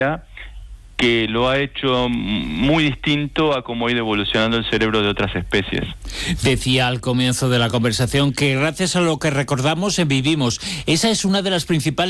que lo ha hecho muy distinto a cómo ha ido evolucionando el cerebro de otras especies. Decía al comienzo de la conversación que gracias a lo que recordamos vivimos. Esa es una de las principales